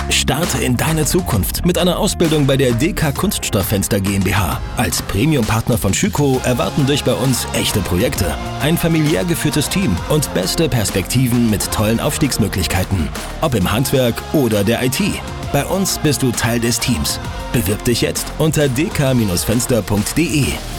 Starte in deine Zukunft mit einer Ausbildung bei der DK Kunststofffenster GmbH. Als Premium-Partner von Schüco erwarten dich bei uns echte Projekte, ein familiär geführtes Team und beste Perspektiven mit tollen Aufstiegsmöglichkeiten. Ob im Handwerk oder der IT. Bei uns bist du Teil des Teams. Bewirb dich jetzt unter dk-fenster.de.